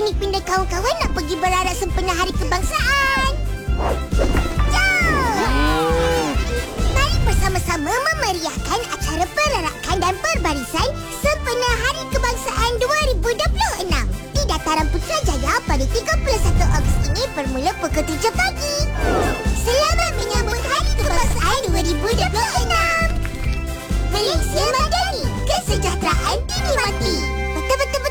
Pinipin dan kawan-kawan nak pergi berarak sempena Hari Kebangsaan. Jom! Mari bersama-sama memeriahkan acara perarakan dan perbarisan sempena Hari Kebangsaan 2026 di Dataran Putrajaya pada 31 Ogos ini bermula pukul 7 pagi. Selamat